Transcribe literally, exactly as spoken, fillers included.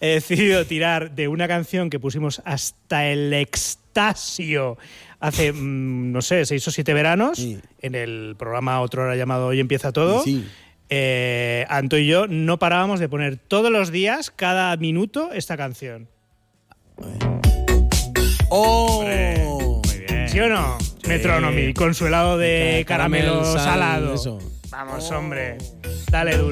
he decidido tirar de una canción que pusimos hasta el extasio hace, mmm, no sé, seis o siete veranos, sí. en el programa Otra Hora llamado Hoy Empieza Todo. Sí. Eh, Anto y yo no parábamos de poner todos los días, cada minuto, esta canción. ¡Oh! Hombre, muy bien. ¿Sí o no? Sí. Metronomy, con su helado de caramelo, caramelo sal, salado. Eso. Vamos, hombre. Dale duro.